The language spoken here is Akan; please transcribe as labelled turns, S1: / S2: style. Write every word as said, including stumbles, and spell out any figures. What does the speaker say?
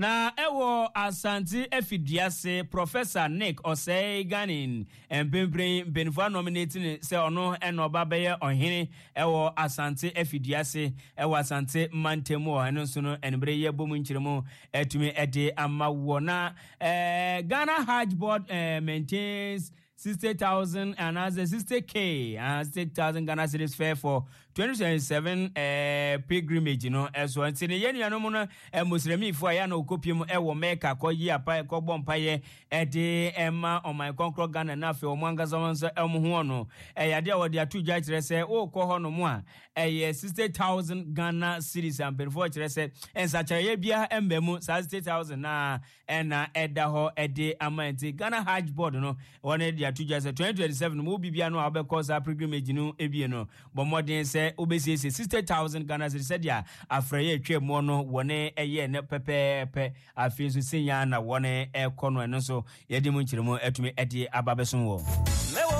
S1: Na ewo Asante Efidiase Professor Nick Osei Ganin empempren benfo nominating se ono eno babeye ohene ewo Asante Efidiase ewo Asante Mantemu eno so no enbre ye bomu nchiremu etumi ede amawo na eh Ghana Hajj Board eh, maintains sixty thousand and as a sixty K and sixty thousand Ghana cedis fair for twenty twenty-seven uh, pilgrimage, you know, as one saying, Yen Yanomuna, a Muslimi for Yano Copium, Ewo Meka, Koya, Pai, Cobon Paye, Ede, Emma, on my Concro Ghana, Nafi, or Mangazons, Elmuano, a idea what they are two judges say, oh, Cohono Moa, a sixty thousand Ghana cedis and before said, and such a Yabia and Bemu, sixty thousand, na, and Edaho, Ede, Amanti, Ghana Hajj Board, you know, one idea. To just twenty twenty-seven will be biano abe cause a pilgrimage no ebieno but more than say obesi sixty thousand Ghana said ya afraye twa mono wone eye ne pepe pe afi so senya na wone e kono eno so yedi mu nchiremu etumi edi ababeson wo